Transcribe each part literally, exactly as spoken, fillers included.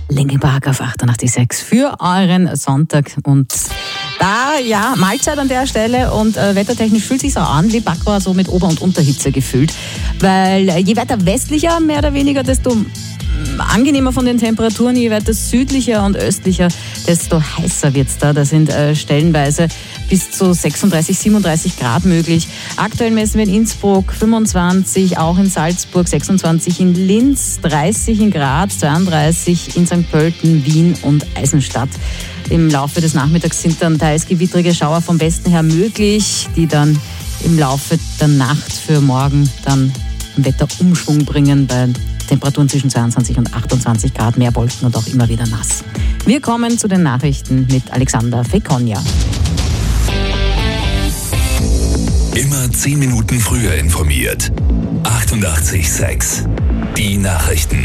Linkin Park auf achtundachtzig Komma sechs für euren Sonntag. Und da, ja, Mahlzeit an der Stelle und äh, wettertechnisch fühlt sich so an, wie Backbauer so mit Ober- und Unterhitze gefühlt. Weil äh, je weiter westlicher, mehr oder weniger, desto angenehmer von den Temperaturen, je weiter südlicher und östlicher, desto heißer wird's da. Da sind äh, stellenweise bis zu sechsunddreißig, siebenunddreißig Grad möglich. Aktuell messen wir in Innsbruck fünfundzwanzig, auch in Salzburg sechsundzwanzig, in Linz dreißig, in Graz zweiunddreißig, in Sankt Pölten, Wien und Eisenstadt. Im Laufe des Nachmittags sind dann teils gewittrige Schauer vom Westen her möglich, die dann im Laufe der Nacht für morgen dann einen Wetterumschwung bringen bei Temperaturen zwischen zweiundzwanzig und achtundzwanzig Grad, mehr Wolken und auch immer wieder nass. Wir kommen zu den Nachrichten mit Alexander Fekonja. Immer zehn Minuten früher informiert. achtundachtzig Komma sechs. Die Nachrichten.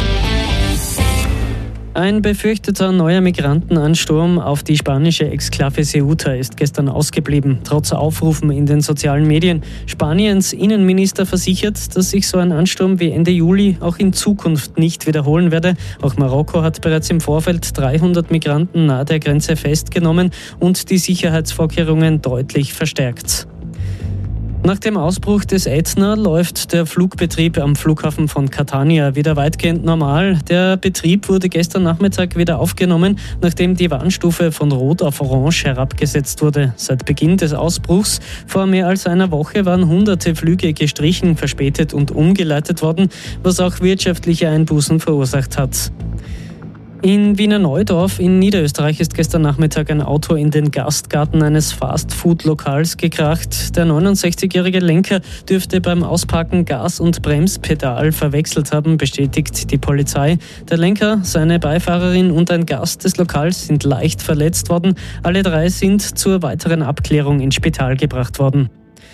Ein befürchteter neuer Migrantenansturm auf die spanische Exklave Ceuta ist gestern ausgeblieben, trotz Aufrufen in den sozialen Medien. Spaniens Innenminister versichert, dass sich so ein Ansturm wie Ende Juli auch in Zukunft nicht wiederholen werde. Auch Marokko hat bereits im Vorfeld dreihundert Migranten nahe der Grenze festgenommen und die Sicherheitsvorkehrungen deutlich verstärkt. Nach dem Ausbruch des Ätna läuft der Flugbetrieb am Flughafen von Catania wieder weitgehend normal. Der Betrieb wurde gestern Nachmittag wieder aufgenommen, nachdem die Warnstufe von Rot auf Orange herabgesetzt wurde. Seit Beginn des Ausbruchs vor mehr als einer Woche waren hunderte Flüge gestrichen, verspätet und umgeleitet worden, was auch wirtschaftliche Einbußen verursacht hat. In Wiener Neudorf in Niederösterreich ist gestern Nachmittag ein Auto in den Gastgarten eines Fast-Food-Lokals gekracht. Der neunundsechzigjährige Lenker dürfte beim Ausparken Gas- und Bremspedal verwechselt haben, bestätigt die Polizei. Der Lenker, seine Beifahrerin und ein Gast des Lokals sind leicht verletzt worden. Alle drei sind zur weiteren Abklärung ins Spital gebracht worden.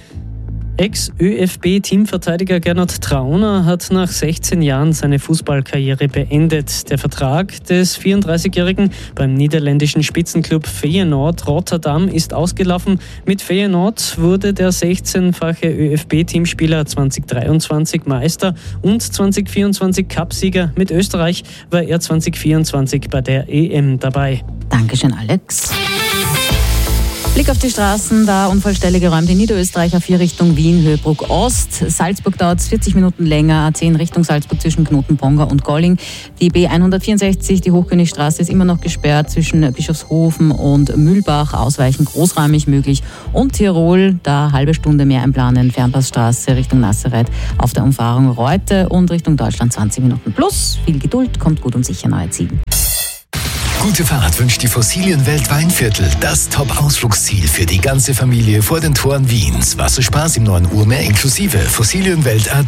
Ex-ÖFB-Teamverteidiger Gernot Trauner hat nach sechzehn Jahren seine Fußballkarriere beendet. Der Vertrag des vierunddreißigjährigen beim niederländischen Spitzenklub Feyenoord Rotterdam ist ausgelaufen. Mit Feyenoord wurde der sechzehnfache ÖFB-Teamspieler zweitausenddreiundzwanzig Meister und zweitausendvierundzwanzig Cupsieger. Mit Österreich war er zweitausendvierundzwanzig bei der E M dabei. Dankeschön, Alex. Blick auf die Straßen, da Unfallstelle geräumt in Niederösterreich auf vier Richtung Wien, Höhebruck Ost. Salzburg dauert es vierzig Minuten länger, A zehn Richtung Salzburg zwischen Knotenponga und Golling. Die B hundertvierundsechzig, die Hochkönigstraße, ist immer noch gesperrt zwischen Bischofshofen und Mühlbach, Ausweichen großräumig möglich. Und Tirol, da halbe Stunde mehr einplanen, Fernpassstraße Richtung Nazareth auf der Umfahrung Reute und Richtung Deutschland zwanzig Minuten plus. Viel Geduld, kommt gut und sicher neue Ziel. Gute Fahrt wünscht die Fossilienwelt Weinviertel. Das Top-Ausflugsziel für die ganze Familie vor den Toren Wiens. Wasserspaß im neuen Urmeer inklusive Fossilienwelt Punkt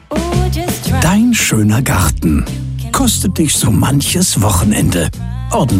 at. Dein schöner Garten kostet dich so manches Wochenende. Ordentlich